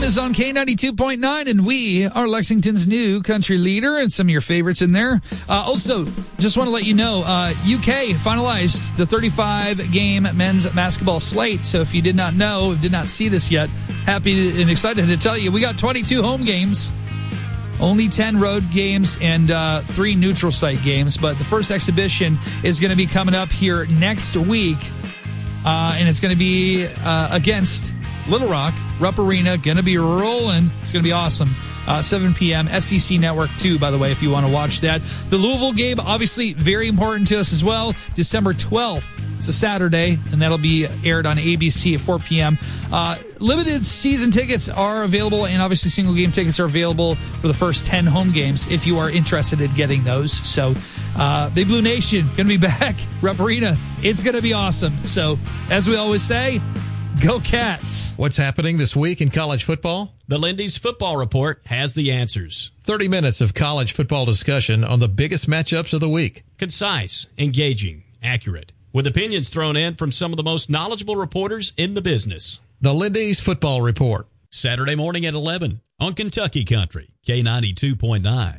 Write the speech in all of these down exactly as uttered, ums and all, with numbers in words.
Fun is on K ninety-two point nine, and we are Lexington's new country leader, and some of your favorites in there. Uh, also, just want to let you know, uh, U K finalized the thirty-five game men's basketball slate. So if you did not know, did not see this yet, happy and excited to tell you, we got twenty-two home games, only ten road games, and uh, three neutral site games. But the first exhibition is going to be coming up here next week, uh, and it's going to be uh, against Little Rock, Rupp Arena, going to be rolling. It's going to be awesome. Uh, seven p.m. S E C Network two, by the way, if you want to watch that. The Louisville game, obviously very important to us as well. December twelfth. It's a Saturday, and that'll be aired on A B C at four p.m. Uh, limited season tickets are available, and obviously single game tickets are available for the first ten home games if you are interested in getting those. So, uh, Big Blue Nation, going to be back. Rupp Arena, it's going to be awesome. So, as we always say, go Cats. What's happening this week in college football? The Lindy's Football Report has the answers. thirty minutes of college football discussion on the biggest matchups of the week. Concise, engaging, accurate, with opinions thrown in from some of the most knowledgeable reporters in the business. The Lindy's Football Report. Saturday morning at eleven on Kentucky Country, K ninety-two point nine.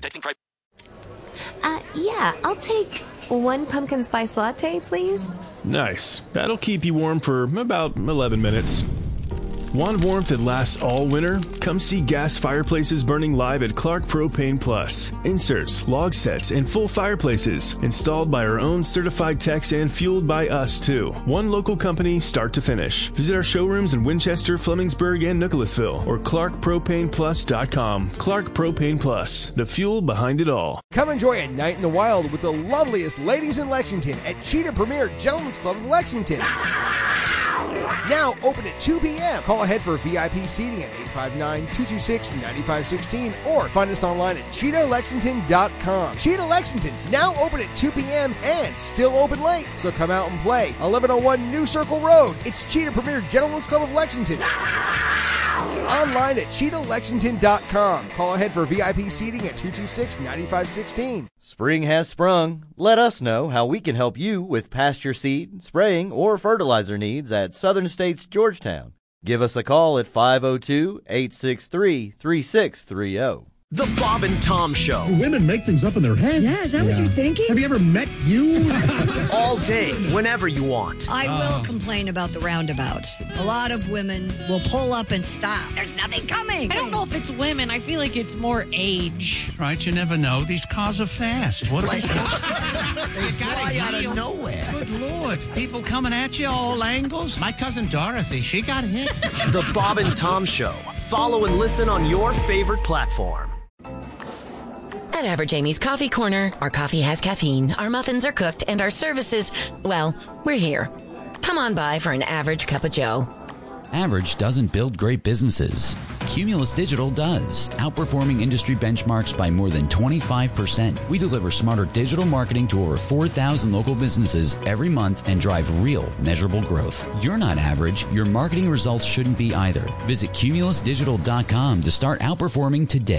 Uh, yeah, I'll take one pumpkin spice latte, please. Nice. That'll keep you warm for about eleven minutes. Want warmth that lasts all winter? Come see gas fireplaces burning live at Clark Propane Plus. Inserts, log sets, and full fireplaces. Installed by our own certified techs and fueled by us, too. One local company, start to finish. Visit our showrooms in Winchester, Flemingsburg, and Nicholasville, or clark propane plus dot com. Clark Propane Plus, the fuel behind it all. Come enjoy a night in the wild with the loveliest ladies in Lexington at Cheetah Premier Gentlemen's Club of Lexington. Now open at two p.m. Call ahead for V I P seating at eight five nine, two two six, nine five one six or find us online at cheetah lexington dot com. Cheetah Lexington, now open at two p.m. and still open late. So come out and play. eleven oh one New Circle Road. It's Cheetah Premier Gentlemen's Club of Lexington. Online at cheetah lexington dot com. Call ahead for V I P seating at two two six, nine five one six. Spring has sprung. Let us know how we can help you with pasture seed, spraying, or fertilizer needs at Southern States Georgetown. Give us a call at five oh two, eight six three, three six three oh. The Bob and Tom Show. Women make things up in their head. Yeah, is that yeah. what you're thinking? Have you ever met you? All day, whenever you want. I uh. will complain about the roundabouts. A lot of women will pull up and stop. There's nothing coming. I don't know if it's women. I feel like it's more age. Right, you never know. These cars are fast. What are they? They fly out of nowhere. Good Lord. People coming at you all angles. My cousin Dorothy, she got hit. The Bob and Tom Show. Follow and listen on your favorite platform. At Average Amy's Coffee Corner, our coffee has caffeine, our muffins are cooked, and our services, well, we're here. Come on by for an average cup of joe. Average doesn't build great businesses. Cumulus Digital does, outperforming industry benchmarks by more than twenty-five percent. We deliver smarter digital marketing to over four thousand local businesses every month and drive real, measurable growth. You're not average. Your marketing results shouldn't be either. Visit cumulus digital dot com to start outperforming today.